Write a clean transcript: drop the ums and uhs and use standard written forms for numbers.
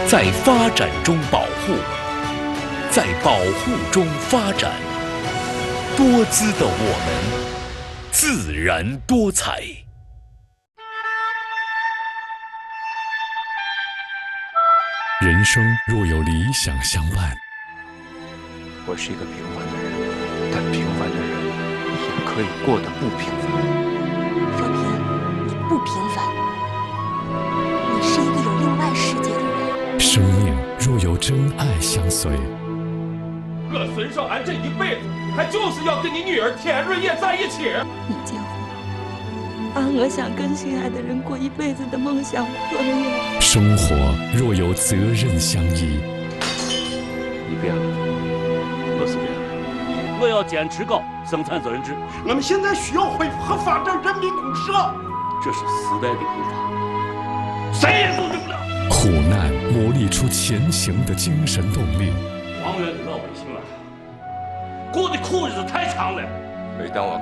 在发展中保护，在保护中发展。多姿的我们，自然多彩。 人生若有理想相伴， 我是一个平凡的人，但平凡的人也可以过得不平凡。 若平，你不平凡，你是一个有另外世界的人。 生命若有真爱相随， 我孙少安这一辈子，他就是要跟你女儿田润叶在一起。 你结婚，把我想跟心爱的人过一辈子的梦想破灭。 生活若有责任相依， 你变了，我是变了。 我要坚持搞生产责任制。 我们现在需要恢复和发展人民公社， 这是时代的步伐，谁也阻止不了。 苦难磨砺出前行的精神动力。 王源的老百姓啊，过的苦日子太长了。 每当我